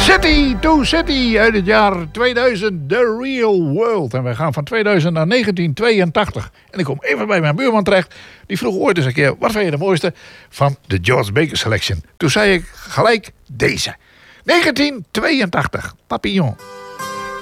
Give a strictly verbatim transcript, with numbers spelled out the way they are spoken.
City to City uit het jaar tweeduizend, The Real World. En wij gaan van tweeduizend naar negentien tweeëntachtig. En ik kom even bij mijn buurman terecht. Die vroeg ooit eens een keer, wat vind je de mooiste van de George Baker Selection? Toen zei ik gelijk deze. negentien tweeëntachtig, Papillon.